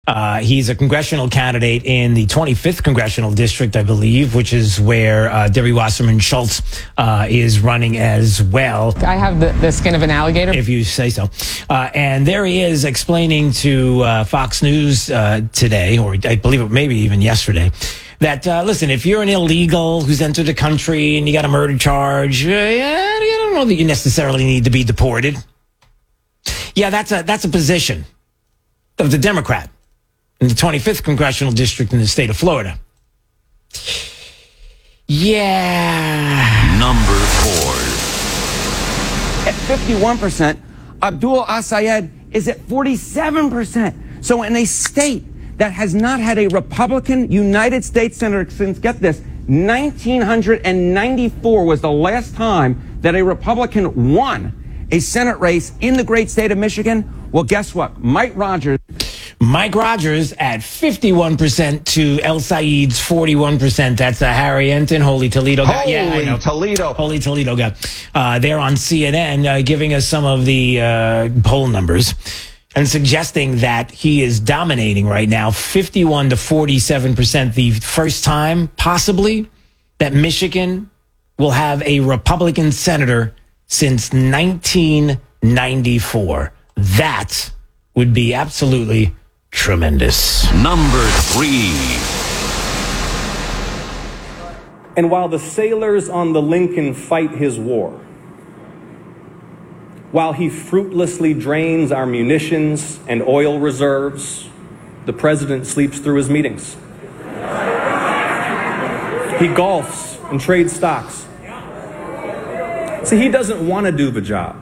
He's a congressional candidate in the 25th congressional district, I believe, which is where Debbie Wasserman Schultz is running as well. I have the skin of an alligator, if you say so. And there he is explaining to Fox News today, or I believe it maybe even yesterday, that, listen, if you're an illegal who's entered the country and you got a murder charge, I don't know that you necessarily need to be deported. Yeah, that's a position of the Democrat in the 25th congressional district in the state of Florida. Yeah. Number 4. At 51%, Abdul Assayed is at 47%. So in a state that has not had a Republican United States senator since, get this, 1994 was the last time that a Republican won a Senate race in the great state of Michigan. Well, guess what? Mike Rogers at 51% to El Said's 41%. That's a Harry Enton, Holy Toledo guy. Holy Toledo guy. They're on CNN giving us some of the poll numbers and suggesting that he is dominating right now, 51 to 47%. The first time, possibly, that Michigan will have a Republican senator since 1994. That would be absolutely tremendous. Number 3. And while the sailors on the Lincoln fight his war, while he fruitlessly drains our munitions and oil reserves, the president sleeps through his meetings. He golfs and trades stocks. See, he doesn't want to do the job.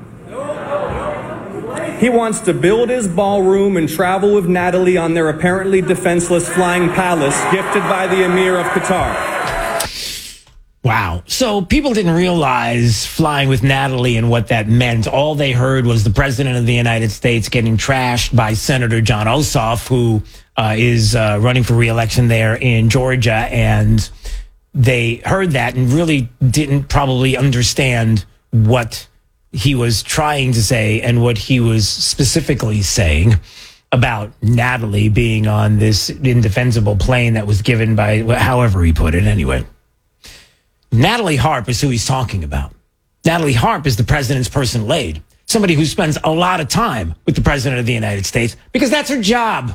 He wants to build his ballroom and travel with Natalie on their apparently defenseless flying palace gifted by the Emir of Qatar. Wow. So people didn't realize flying with Natalie and what that meant. All they heard was the president of the United States getting trashed by Senator Jon Ossoff, who is running for re-election there in Georgia. And they heard that and really didn't probably understand what he was trying to say and what he was specifically saying about Natalie being on this indefensible plane that was given by, however he put it anyway. Natalie Harp is who he's talking about. Natalie Harp is the president's personal aide, somebody who spends a lot of time with the president of the United States because that's her job.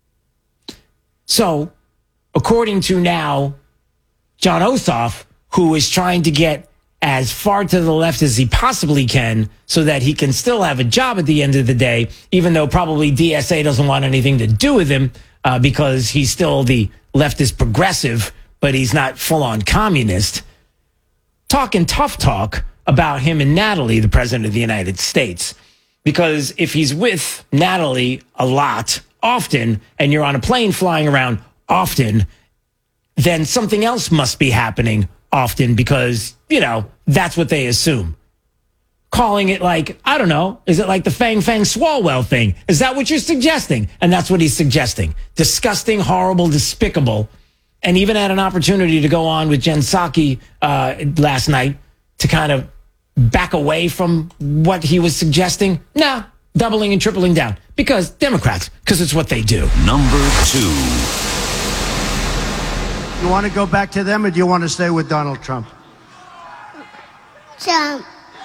So, according to now Jon Ossoff, who is trying to get as far to the left as he possibly can so that he can still have a job at the end of the day, even though probably DSA doesn't want anything to do with him because he's still the leftist progressive, but he's not full-on communist. Talking tough talk about him and Natalie, the president of the United States. Because if he's with Natalie a lot, often, and you're on a plane flying around often, then something else must be happening often because, that's what they assume. Calling it like, I don't know, is it like the Fang Swalwell thing? Is that what you're suggesting? And that's what he's suggesting. Disgusting, horrible, despicable. And even had an opportunity to go on with Jen Psaki last night to kind of back away from what he was suggesting. Nah, doubling and tripling down. Because Democrats, because it's what they do. Number 2. You want to go back to them or do you want to stay with Donald Trump? Trump.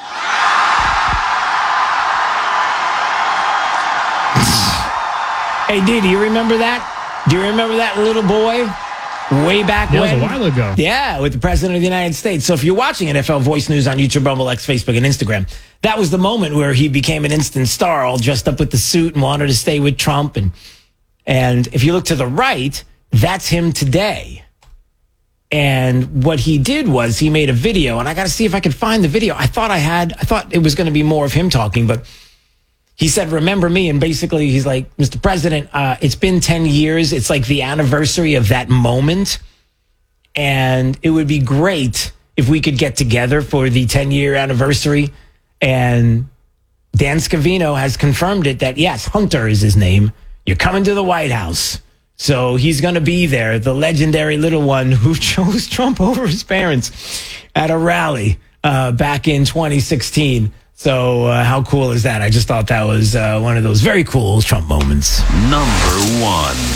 Hey, D, do you remember that? Do you remember that little boy? Way back when. That was a while ago. Yeah, with the president of the United States. So if you're watching NFL Voice News on YouTube, Rumble, X, Facebook, and Instagram, that was the moment where he became an instant star, all dressed up with the suit and wanted to stay with Trump. And if you look to the right, that's him today. And what he did was he made a video, and I got to see if I could find the video. I thought it was going to be more of him talking, but he said, remember me. And basically he's like, Mr. President, it's been 10 years. It's like the anniversary of that moment. And it would be great if we could get together for the 10-year anniversary. And Dan Scavino has confirmed it that, yes, Hunter is his name. You're coming to the White House. So he's going to be there, the legendary little one who chose Trump over his parents at a rally back in 2016. So how cool is that? I just thought that was one of those very cool Trump moments. Number 1.